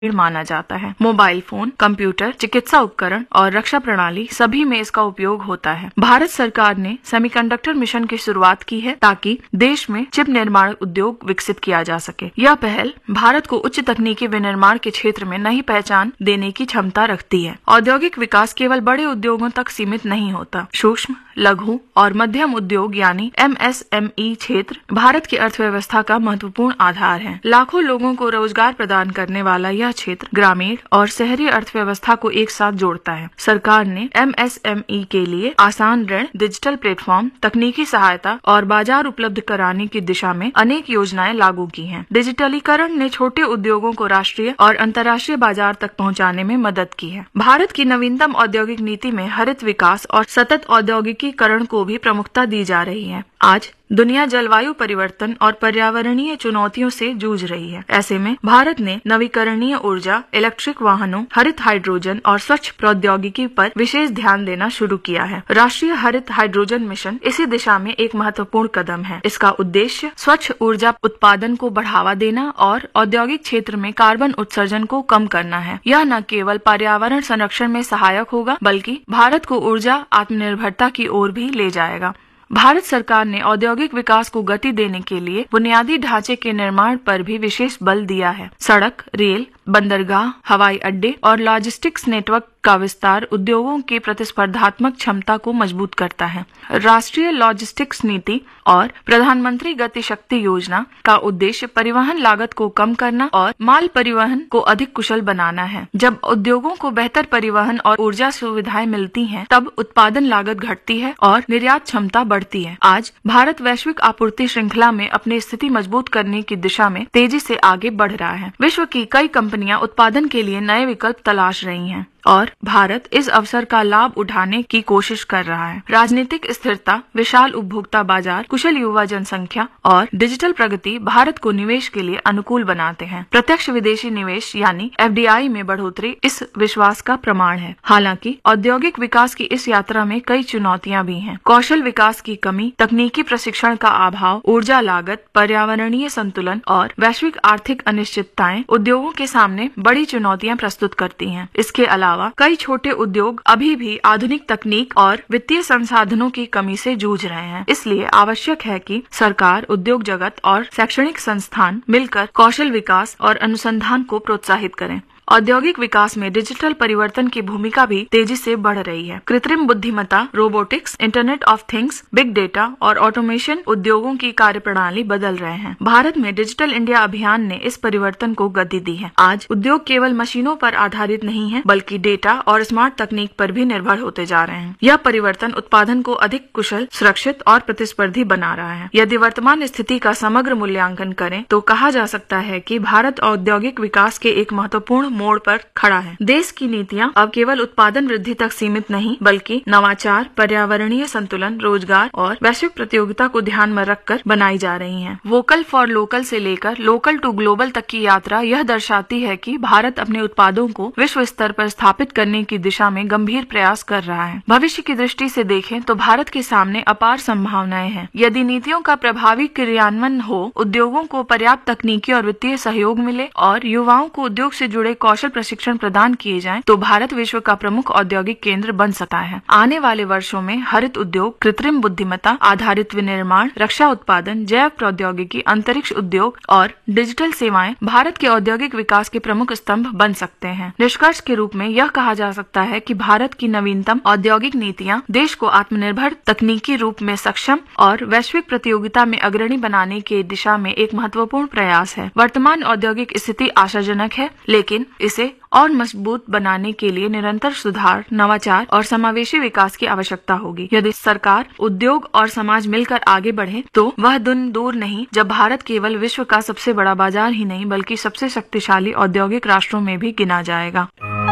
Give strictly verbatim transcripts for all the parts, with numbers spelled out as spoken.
माना जाता है। मोबाइल फोन, कंप्यूटर, चिकित्सा उपकरण और रक्षा प्रणाली सभी में इसका उपयोग होता है। भारत सरकार ने सेमीकंडक्टर मिशन की शुरुआत की है ताकि देश में चिप निर्माण उद्योग विकसित किया जा सके। यह पहल भारत को उच्च तकनीकी विनिर्माण के क्षेत्र में नई पहचान देने की क्षमता रखती है। औद्योगिक विकास केवल बड़े उद्योगों तक सीमित नहीं होता। सूक्ष्म, लघु और मध्यम उद्योग यानी एम एस एम ई क्षेत्र भारत की अर्थव्यवस्था का महत्वपूर्ण आधार है। लाखों लोगों को रोजगार प्रदान करने वाला यह क्षेत्र ग्रामीण और शहरी अर्थव्यवस्था को एक साथ जोड़ता है। सरकार ने एम एस एम ई के लिए आसान ऋण, डिजिटल प्लेटफॉर्म, तकनीकी सहायता और बाजार उपलब्ध कराने की दिशा में अनेक योजनाएं लागू की हैं। डिजिटलीकरण ने छोटे उद्योगों को राष्ट्रीय और अंतर्राष्ट्रीय बाजार तक पहुंचाने में मदद की है। भारत की नवीनतम औद्योगिक नीति में हरित विकास और सतत औद्योगिकीकरण को भी प्रमुखता दी जा रही है। आज दुनिया जलवायु परिवर्तन और पर्यावरणीय चुनौतियों से जूझ रही है। ऐसे में भारत ने नवीकरणीय ऊर्जा, इलेक्ट्रिक वाहनों, हरित हाइड्रोजन और स्वच्छ प्रौद्योगिकी पर विशेष ध्यान देना शुरू किया है। राष्ट्रीय हरित हाइड्रोजन मिशन इसी दिशा में एक महत्वपूर्ण कदम है। इसका उद्देश्य स्वच्छ ऊर्जा उत्पादन को बढ़ावा देना और औद्योगिक क्षेत्र में कार्बन उत्सर्जन को कम करना है। यह न केवल पर्यावरण संरक्षण में सहायक होगा बल्कि भारत को ऊर्जा आत्मनिर्भरता की ओर भी ले जाएगा। भारत सरकार ने औद्योगिक विकास को गति देने के लिए बुनियादी ढांचे के निर्माण पर भी विशेष बल दिया है। सड़क, रेल, बंदरगाह, हवाई अड्डे और लॉजिस्टिक्स नेटवर्क का विस्तार उद्योगों की प्रतिस्पर्धात्मक क्षमता को मजबूत करता है। राष्ट्रीय लॉजिस्टिक्स नीति और प्रधानमंत्री गति शक्ति योजना का उद्देश्य परिवहन लागत को कम करना और माल परिवहन को अधिक कुशल बनाना है। जब उद्योगों को बेहतर परिवहन और ऊर्जा सुविधाएं मिलती हैं, तब उत्पादन लागत घटती है और निर्यात क्षमता बढ़ती है। आज भारत वैश्विक आपूर्ति श्रृंखला में अपनी स्थिति मजबूत करने की दिशा में तेजी से आगे बढ़ रहा है। विश्व की कई कंपनियां उत्पादन के लिए नए विकल्प तलाश रही हैं और भारत इस अवसर का लाभ उठाने की कोशिश कर रहा है। राजनीतिक स्थिरता, विशाल उपभोक्ता बाजार, कुशल युवा जनसंख्या और डिजिटल प्रगति भारत को निवेश के लिए अनुकूल बनाते हैं। प्रत्यक्ष विदेशी निवेश यानी एफ डी आई में बढ़ोतरी इस विश्वास का प्रमाण है। हालांकि औद्योगिक विकास की इस यात्रा में कई चुनौतियां भी हैं। कौशल विकास की कमी, तकनीकी प्रशिक्षण का अभाव, ऊर्जा लागत, पर्यावरणीय संतुलन और वैश्विक आर्थिक अनिश्चितताएं उद्योगों के सामने बड़ी चुनौतियां प्रस्तुत करती हैं। इसके अलावा कई छोटे उद्योग अभी भी आधुनिक तकनीक और वित्तीय संसाधनों की कमी से जूझ रहे हैं। इसलिए आवश्यक है कि सरकार, उद्योग जगत और शैक्षणिक संस्थान मिलकर कौशल विकास और अनुसंधान को प्रोत्साहित करें। औद्योगिक विकास में डिजिटल परिवर्तन की भूमिका भी तेजी से बढ़ रही है। कृत्रिम बुद्धिमत्ता, robotics, internet of things, big data और ऑटोमेशन उद्योगों की कार्यप्रणाली बदल रहे हैं। भारत में डिजिटल इंडिया अभियान ने इस परिवर्तन को गति दी है। आज उद्योग केवल मशीनों पर आधारित नहीं है बल्कि डेटा और स्मार्ट तकनीक पर भी निर्भर होते जा रहे हैं। यह परिवर्तन उत्पादन को अधिक कुशल, सुरक्षित और प्रतिस्पर्धी बना रहा है। यदि वर्तमान स्थिति का समग्र मूल्यांकन करें तो कहा जा सकता है कि भारत औद्योगिक विकास के एक महत्वपूर्ण मोड़ पर खड़ा है। देश की नीतियां अब केवल उत्पादन वृद्धि तक सीमित नहीं बल्कि नवाचार, पर्यावरणीय संतुलन, रोजगार और वैश्विक प्रतियोगिता को ध्यान में रखकर बनाई जा रही हैं। वोकल फॉर लोकल से लेकर लोकल टू ग्लोबल तक की यात्रा यह दर्शाती है कि भारत अपने उत्पादों को विश्व स्तर पर स्थापित करने की दिशा में गंभीर प्रयास कर रहा है। भविष्य की दृष्टि से देखें तो भारत के सामने अपार संभावनाएं हैं। यदि नीतियों का प्रभावी क्रियान्वयन हो, उद्योगों को पर्याप्त तकनीकी और वित्तीय सहयोग मिले और युवाओं को उद्योग से जुड़े कौशल प्रशिक्षण प्रदान किए जाएं, तो भारत विश्व का प्रमुख औद्योगिक केंद्र बन सकता है। आने वाले वर्षों में हरित उद्योग, कृत्रिम बुद्धिमत्ता आधारित विनिर्माण, रक्षा उत्पादन, जैव प्रौद्योगिकी, अंतरिक्ष उद्योग और डिजिटल सेवाएं भारत के औद्योगिक विकास के प्रमुख स्तंभ बन सकते हैं। निष्कर्ष के रूप में यह कहा जा सकता है कि भारत की नवीनतम औद्योगिक नीतियां देश को आत्मनिर्भर, तकनीकी रूप में सक्षम और वैश्विक प्रतियोगिता में अग्रणी बनाने की दिशा में एक महत्वपूर्ण प्रयास है। वर्तमान औद्योगिक स्थिति आशाजनक है, लेकिन इसे और मजबूत बनाने के लिए निरंतर सुधार, नवाचार और समावेशी विकास की आवश्यकता होगी। यदि सरकार, उद्योग और समाज मिलकर आगे बढ़े तो वह दिन दूर नहीं जब भारत केवल विश्व का सबसे बड़ा बाजार ही नहीं बल्कि सबसे शक्तिशाली औद्योगिक राष्ट्रों में भी गिना जाएगा।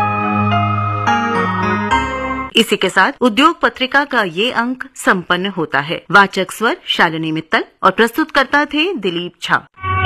इसी के साथ उद्योग पत्रिका का ये अंक संपन्न होता है। वाचक स्वर शालिनी मित्तल और प्रस्तुतकर्ता थे दिलीप झा।